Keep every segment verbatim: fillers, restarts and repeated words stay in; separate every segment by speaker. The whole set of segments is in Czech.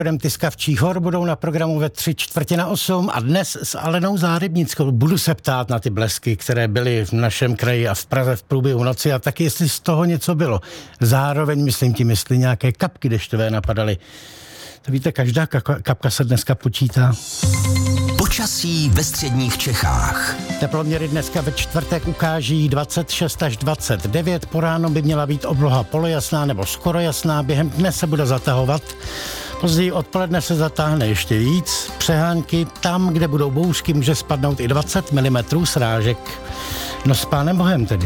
Speaker 1: Tyskavčích hor budou na programu ve tři čtvrtě na osm a dnes s Alenou Záhrebnickou budu se ptát na ty blesky, které byly v našem kraji a v Praze v průběhu noci a taky jestli z toho něco bylo. Zároveň myslím tím, jestli nějaké kapky deštové napadaly. To víte, každá kapka se dneska počítá.
Speaker 2: Počasí ve středních Čechách.
Speaker 1: Teploměry dneska ve čtvrtek ukáží dvacet šest až dvacet devět, po ráno by měla být obloha polojasná nebo skoro jasná, během dne se bude zatahovat. Později odpoledne se zatáhne ještě víc. Přehánky tam, kde budou bouřky, může spadnout i dvacet milimetrů srážek. No s pánem Bohem tedy.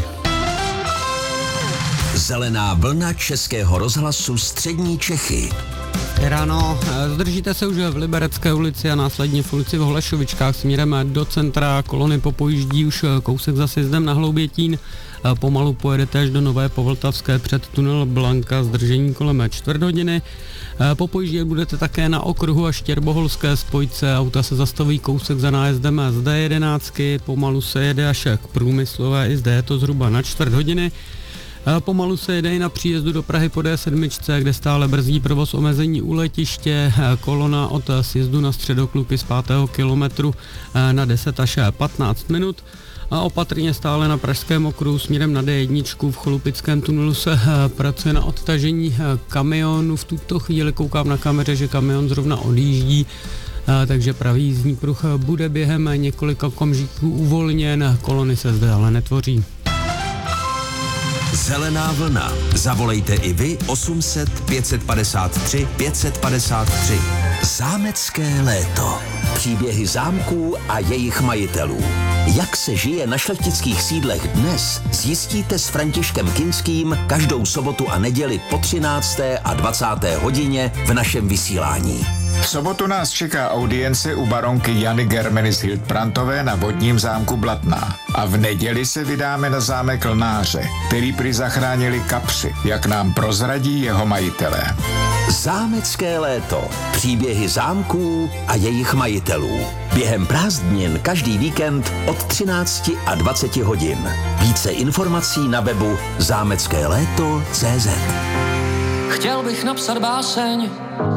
Speaker 2: Zelená vlna Českého rozhlasu střední Čechy.
Speaker 3: Ráno zdržíte se už v Liberecké ulici a následně v ulici v Holešovičkách směrem do centra. Kolony popojíždí už kousek za sjezdem na Hloubětín. Pomalu pojedete až do Nové Povltavské před tunel Blanka, zdržení kolem čtvrt hodiny. Popojíždět budete také na okruhu a Štěrboholské spojce. Auta se zastaví kousek za nájezdem z D jedenáct. Pomalu se jede až k Průmyslové, i zde je to zhruba na čtvrt hodiny. Pomalu se jede i na příjezdu do Prahy po D sedm, kde stále brzdí provoz omezení u letiště. Kolona od sjezdu na Středoklupy z pátého kilometru na deset až patnáct minut. A opatrně stále na Pražském okruhu směrem na D jedna v Cholupickém tunelu se pracuje na odtažení kamionu. V tuto chvíli koukám na kameře, že kamion zrovna odjíždí, takže pravý jízdní pruh bude během několika okamžiků uvolněn. Kolony se zde ale netvoří.
Speaker 2: Zelená vlna. Zavolejte i vy osm set pět set padesát tři pět set padesát tři. Zámecké léto. Příběhy zámků a jejich majitelů. Jak se žije na šlechtických sídlech dnes, zjistíte s Františkem Kinským každou sobotu a neděli po třinácté a dvacáté hodině v našem vysílání.
Speaker 4: V sobotu nás čeká audience u baronky Jany Germenis Hildbrandtové na vodním zámku Blatná. A v neděli se vydáme na zámek Lnáře, který prý zachránili kapři, jak nám prozradí jeho majitelé.
Speaker 2: Zámecké léto. Příběhy zámků a jejich majitelů. Během prázdnin každý víkend od třinácti a dvaceti hodin. Více informací na webu zámecké léto tečka cé zet.
Speaker 5: Chtěl bych napsat báseň